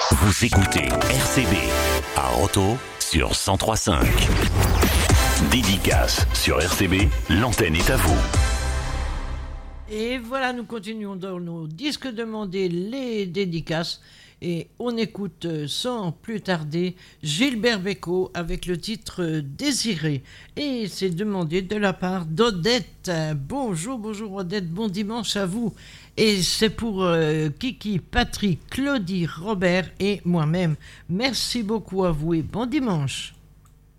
Vous écoutez RCB à Roto sur 103.5. Dédicace sur RCB, l'antenne est à vous. Et voilà, nous continuons dans nos disques demandés, les dédicaces. Et on écoute sans plus tarder Gilbert Bécaud avec le titre Désiré. Et c'est demandé de la part d'Odette. Bonjour Odette, bon dimanche à vous. Et c'est pour Kiki, Patrick, Claudie, Robert et moi-même. Merci beaucoup à vous et bon dimanche.